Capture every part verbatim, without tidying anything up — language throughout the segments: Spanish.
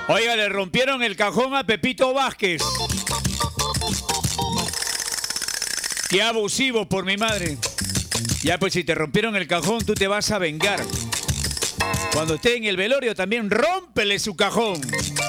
Oiga, le rompieron el cajón a Pepito Vázquez. Qué abusivo por mi madre. Ya, pues si te rompieron el cajón, tú te vas a vengar. Cuando esté en el velorio también rómpele su cajón.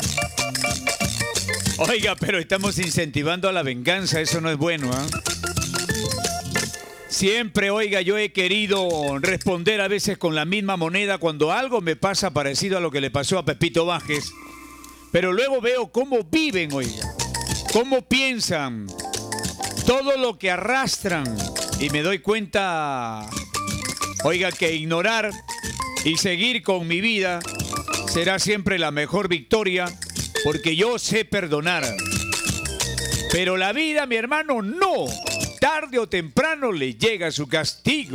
Oiga, pero estamos incentivando a la venganza, eso no es bueno, ¿ah? ¿eh? Siempre, oiga, yo he querido responder a veces con la misma moneda cuando algo me pasa parecido a lo que le pasó a Pepito Vázquez. Pero luego veo cómo viven, oiga, cómo piensan, todo lo que arrastran. Y me doy cuenta, oiga, que ignorar y seguir con mi vida será siempre la mejor victoria, porque yo sé perdonar. Pero la vida, mi hermano, no. Tarde o temprano le llega su castigo.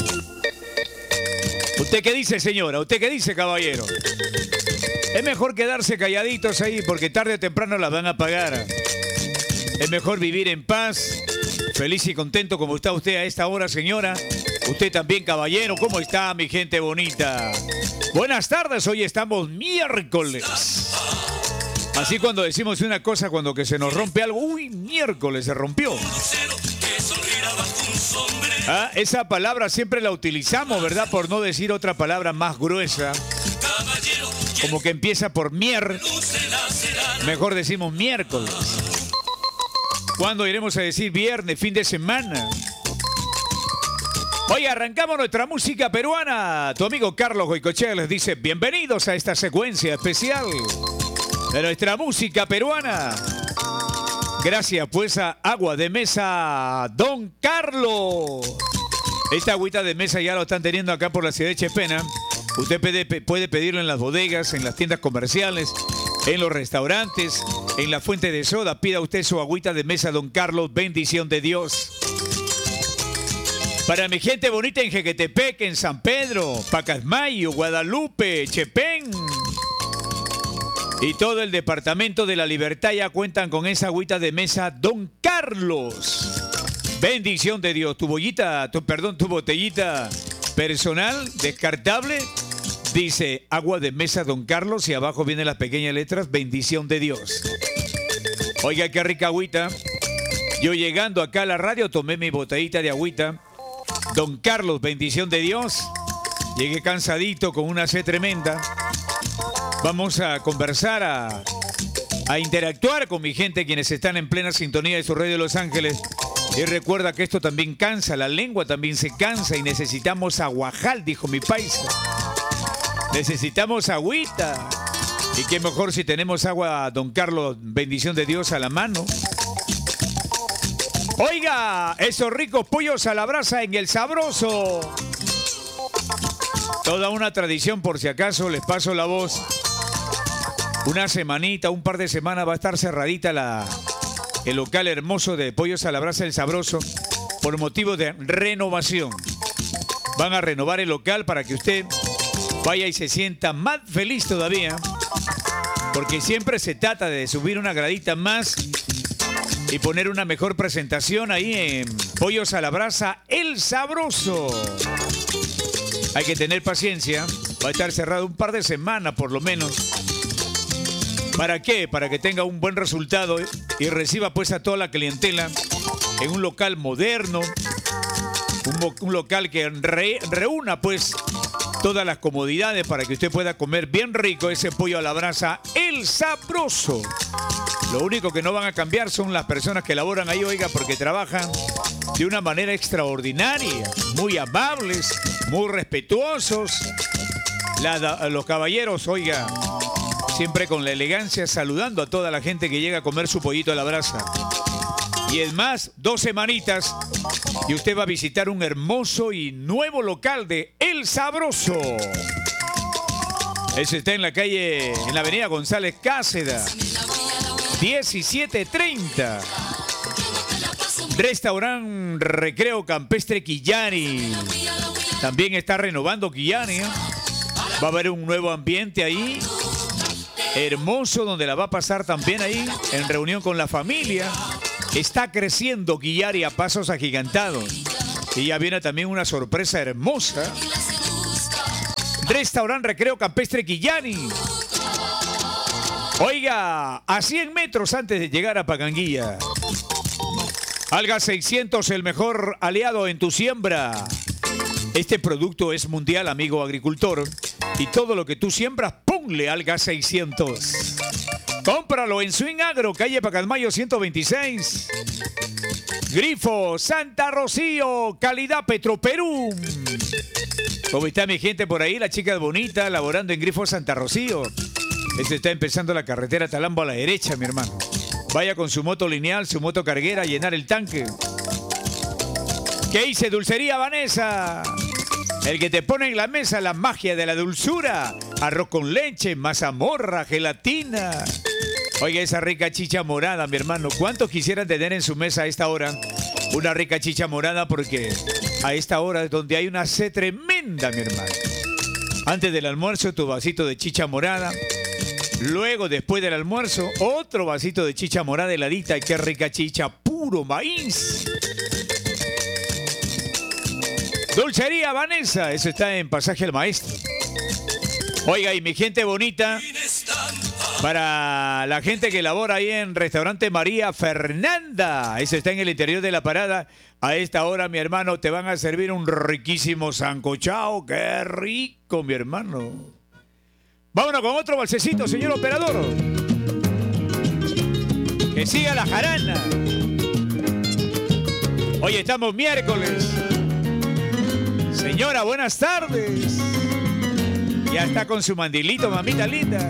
¿Usted qué dice, señora? ¿Usted qué dice, caballero? Es mejor quedarse calladitos ahí porque tarde o temprano la van a pagar. Es mejor vivir en paz, feliz y contento como está usted a esta hora, señora. Usted también, caballero. ¿Cómo está, mi gente bonita? Buenas tardes, hoy estamos miércoles. Así cuando decimos una cosa, cuando que se nos rompe algo, uy, miércoles se rompió. Ah, esa palabra siempre la utilizamos, ¿verdad? Por no decir otra palabra más gruesa. Como que empieza por mier. Mejor decimos miércoles. ¿Cuándo iremos a decir viernes, fin de semana? Hoy arrancamos nuestra música peruana. Tu amigo Carlos Goicoechea les dice bienvenidos a esta secuencia especial de nuestra música peruana. Gracias pues a Agua de Mesa Don Carlos. Esta agüita de mesa ya lo están teniendo acá por la ciudad de Chepena. Usted puede, puede pedirlo en las bodegas, en las tiendas comerciales, en los restaurantes, en la fuente de soda. Pida usted su agüita de mesa Don Carlos. Bendición de Dios. Para mi gente bonita en Jequetepec, en San Pedro, Pacasmayo, Guadalupe, Chepén y todo el departamento de la Libertad ya cuentan con esa agüita de mesa Don Carlos. Bendición de Dios. Tu bollita, tu, perdón, tu botellita personal, descartable, dice agua de mesa Don Carlos y abajo vienen las pequeñas letras, bendición de Dios. Oiga, qué rica agüita. Yo llegando acá a la radio tomé mi botellita de agüita Don Carlos, bendición de Dios. Llegué cansadito con una sed tremenda. Vamos a conversar, a, a interactuar con mi gente, quienes están en plena sintonía de su radio de Los Ángeles. Y recuerda que esto también cansa, la lengua también se cansa y necesitamos aguajal, dijo mi paisa. Necesitamos agüita. Y qué mejor si tenemos agua, Don Carlos, bendición de Dios, a la mano. Oiga, esos ricos pollos a la brasa en El Sabroso. Toda una tradición, por si acaso les paso la voz. Una semanita, un par de semanas va a estar cerradita la, el local hermoso de Pollos a la Brasa El Sabroso por motivo de renovación. Van a renovar el local para que usted vaya y se sienta más feliz todavía, porque siempre se trata de subir una gradita más y poner una mejor presentación ahí en Pollos a la Brasa El Sabroso. Hay que tener paciencia, va a estar cerrado un par de semanas por lo menos. ¿Para qué? Para que tenga un buen resultado y reciba pues a toda la clientela en un local moderno, un, un local que re, reúna pues todas las comodidades para que usted pueda comer bien rico ese pollo a la brasa El Sabroso. Lo único que no van a cambiar son las personas que laboran ahí, oiga, porque trabajan de una manera extraordinaria, muy amables, muy respetuosos. La, los caballeros, oiga, siempre con la elegancia, saludando a toda la gente que llega a comer su pollito a la brasa. Y es más, dos semanitas y usted va a visitar un hermoso y nuevo local de El Sabroso. Ese está en la calle, en la avenida González Cáceda, diecisiete treinta. Restaurante Recreo Campestre Quillani. También está renovando Quillani, ¿eh? Va a haber un nuevo ambiente ahí, hermoso, donde la va a pasar también ahí, en reunión con la familia. Está creciendo Quillani a pasos agigantados. Y ya viene también una sorpresa hermosa. Restaurante Recreo Campestre Quillani. Oiga, a cien metros antes de llegar a Pacanguilla. Alga seiscientos, el mejor aliado en tu siembra. Este producto es mundial, amigo agricultor. Y todo lo que tú siembras, ponle Alga seiscientos. Cómpralo en Swing Agro, calle Pacasmayo ciento veintiséis. Grifo Santa Rocío, calidad Petroperú. ¿Cómo está mi gente por ahí? La chica bonita, laborando en Grifo Santa Rocío. Este está empezando la carretera Talambo a la derecha, mi hermano. Vaya con su moto lineal, su moto carguera a llenar el tanque. ¿Qué hice, Dulcería Vanessa? El que te pone en la mesa la magia de la dulzura. Arroz con leche, mazamorra, gelatina. Oiga, esa rica chicha morada, mi hermano. ¿Cuántos quisieran tener en su mesa a esta hora una rica chicha morada? Porque a esta hora es donde hay una sed tremenda, mi hermano. Antes del almuerzo, tu vasito de chicha morada. Luego, después del almuerzo, otro vasito de chicha morada heladita. Y qué rica chicha, puro maíz. Dulcería Vanessa, eso está en Pasaje al Maestro. Oiga, y mi gente bonita, para la gente que labora ahí en Restaurante María Fernanda, eso está en el interior de la parada. A esta hora, mi hermano, te van a servir un riquísimo sancochao. ¡Qué rico, mi hermano! Vámonos con otro balsecito, señor operador. Que siga la jarana. Hoy estamos miércoles. Señora, buenas tardes. Ya está con su mandilito, mamita linda.